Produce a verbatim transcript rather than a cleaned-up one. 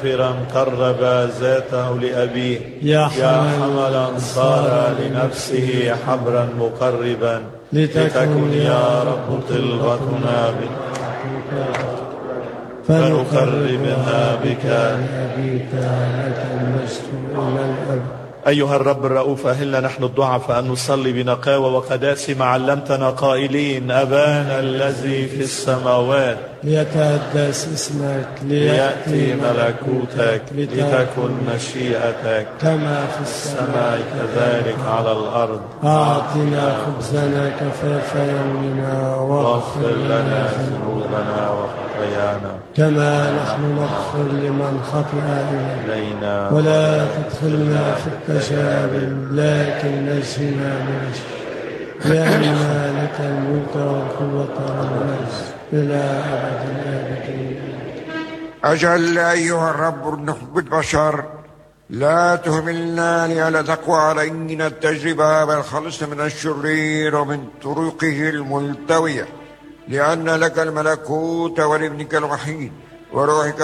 كافرا قرب ذاته لأبيه، يا حملا صار لنفسه حبرا مقربا، لتكن يا رب طلبتنا بك فنقربها بك لأبيك لك المجد إلى الأبد. أيها الرب الرؤوف، أهلنا نحن الضعفاء أن نصلي بنقاوة وقداسة ما علمتنا قائلين: أبانا الذي في السماوات، ليتقدس اسمك، ليأتي ملكوتك، لتكن مشيئتك كما في السماء كذلك على الأرض. أعطنا خبزنا كفاف يومنا، واغفر لنا ذنوبنا وخطايانا كما نحن نغفر لمن خطأ إلينا، ولا تدخلنا في التجارب لكن نجنا من الشر، لأن لك الملك والقوة والعز إلى أبد الآبدين. أجل أيها الرب نحب البشر، لا تهملنا لئلا تقوى علينا التجربة، بل خلصنا من الشرير ومن طرقه الملتوية، لأن لك الملكوت ولابنك الوحيد وروحك